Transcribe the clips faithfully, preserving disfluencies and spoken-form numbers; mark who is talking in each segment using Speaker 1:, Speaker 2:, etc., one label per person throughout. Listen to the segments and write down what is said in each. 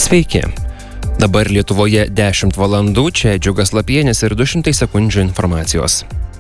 Speaker 1: Sveiki. Dabar Lietuvoje dešimt valandų, čia Džiugas Lapienis ir du šimtai sekundžių informacijos.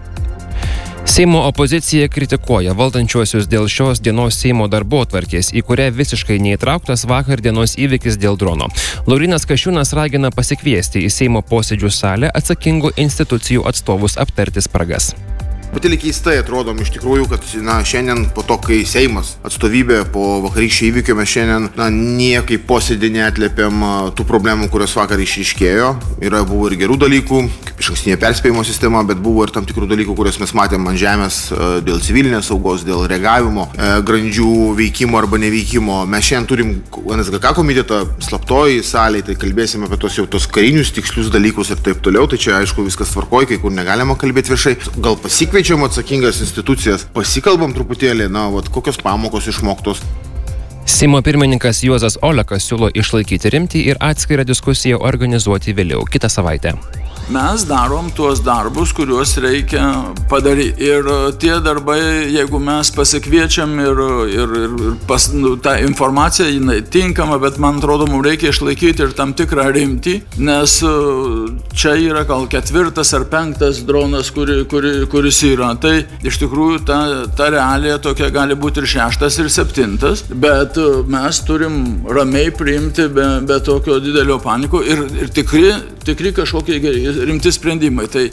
Speaker 1: Seimo opozicija kritikuoja valdančiuosius dėl šios dienos Seimo darbotvarkės, į kurią visiškai neįtrauktas vakar dienos įvykis dėl drono. Laurynas Kasčiūnas ragina pasikviesti į Seimo posėdžių salę atsakingų institucijų atstovus aptarti spragas.
Speaker 2: Truputėlį keistai atrodom iš tikrųjų, kad na, šiandien po to, kai Seimas atstovybė po vakarykščio įvykio, mes šiandien na, niekaip posėdį neatlėpėm tų problemų, kurios vakar išryškėjo. Yra buvo ir gerų dalykų, kaip išankstinė perspėjimo sistema, bet buvo ir tam tikrų dalykų, kuriuos mes matėm ant žemės dėl civilinės saugos, dėl reagavimo, grandžių veikimo arba neveikimo. Mes šiandien turim N S G K komitetą slaptoj salėje, tai kalbėsime apie tos jau tos karinius tikslius dalykus ir taip toliau. Tai čia aišku viskas tvarkoj, kai kur negalima kalbėti viešai. Gal pasikviečiam atsakingas institucijas, pasikalbam truputėlį, na, vat, kokios pamokos išmoktos.
Speaker 1: Seimo pirmininkas Juozas Olekas siūlo išlaikyti rimtį ir atskirą diskusiją organizuoti vėliau, kitą savaitę.
Speaker 3: Mes darom tuos darbus, kuriuos reikia padaryti. Ir tie darbai, jeigu mes pasikviečiam ir, ir, ir pas, nu, ta informacija, jinai tinkama, bet man atrodo, mums reikia išlaikyti ir tam tikrą rimtį, nes čia yra gal ketvirtas ar penktas dronas, kuri, kuri, kuris yra. Tai iš tikrųjų ta, ta realija tokia gali būti ir šeštas, ir septintas, bet mes turim ramiai priimti be, be tokio didelio paniko ir, ir tikri, tikri kažkokie geri rimti sprendimai. Tai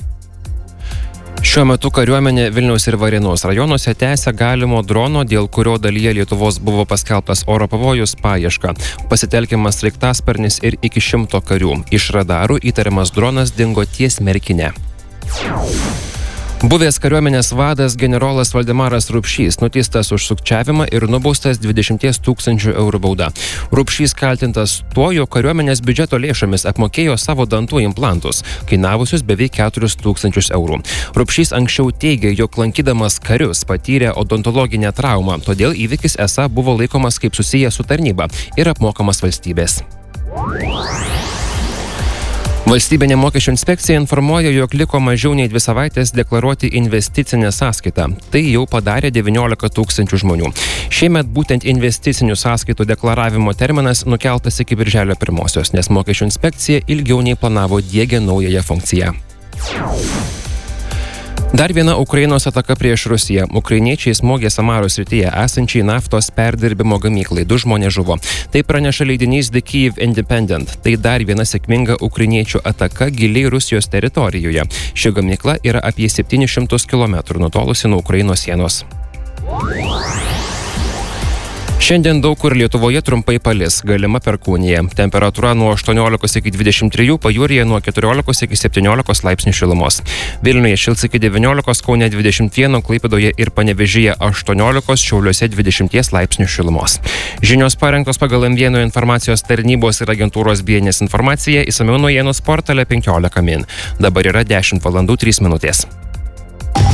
Speaker 1: Šiuo metu kariuomenė Vilniaus ir Varėnos rajonuose tęsia galimo drono, dėl kurio dalyje Lietuvos buvo paskelbtas oro pavojus, paiešką. Pasitelkiamas sraigtasparnis ir iki šimto karių. Iš radarų įtariamas dronas dingo ties Merkine. Buvęs kariuomenės vadas generolas Valdemaras Rupšys nuteistas už sukčiavimą ir nubaustas dvidešimt tūkstančių eurų bauda. Rupšys kaltintas tuo, jog kariuomenės biudžeto lėšomis apmokėjo savo dantų implantus, kainavusius beveik keturis tūkstančius eurų. Rupšys anksčiau teigė, jog lankydamas karius patyrė odontologinę traumą, todėl įvykis esą buvo laikomas kaip susijęs su tarnyba ir apmokamas valstybės. Valstybinė mokesčių inspekcija informuoja, jog liko mažiau nei dvi savaitės deklaruoti investicinę sąskaitą. Tai jau padarė devyniolika tūkstančių žmonių. Šiemet būtent investicinių sąskaitų deklaravimo terminas nukeltas iki birželio pirmosios, nes mokesčių inspekcija ilgiau nei planavo diegia naująją funkciją. Dar viena Ukrainos ataka prieš Rusiją. Ukrainiečiai smogė Samaros srityje esančiai naftos perdirbimo gamyklai. Du žmonės žuvo. Tai praneša leidinys The Kyiv Independent. Tai dar viena sėkminga ukrainiečių ataka giliai Rusijos teritorijoje. Ši gamykla yra apie septynis šimtus kilometrų nutolusi nuo Ukrainos sienos. Šiandien daug kur Lietuvoje trumpai palis, galima perkūnija. Temperatūra nuo aštuoniolikos iki dvidešimt trijų, pajūryje nuo keturiolikos iki septyniolikos laipsnių šilumos. Vilniuje šils iki devyniolikos, Kaune dvidešimt vieno, Klaipėdoje ir Panevėžyje aštuoniolikos, Šiauliuose dvidešimt laipsnių šilumos. Žinios parengtos pagal M vienas informacijos tarnybos ir agentūros B N S informaciją, išsamiau naujienų portale penkiolika min. Dabar yra dešimt valandų trys minutės.